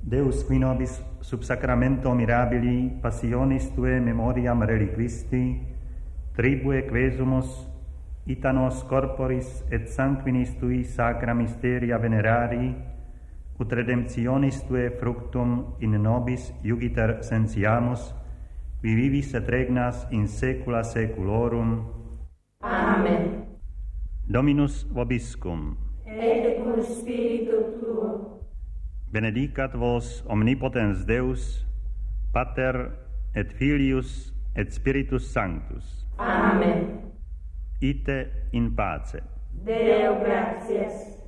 Deus qui nobis sub sacramento mirabili passionis Tuae memoriam reliquisti, tribue quesumus ita nos corporis et sanguinis Tui sacra mysteria venerari, ut redemptionis Tuae fructum in nobis iugiter sensiamus, qui vivis et regnas in saecula saeculorum. Amen. Dominus vobiscum. Et cum spiritu tuo. Benedicat vos omnipotens Deus, Pater et Filius et Spiritus Sanctus. Amen. Ite in pace. Deo gratias.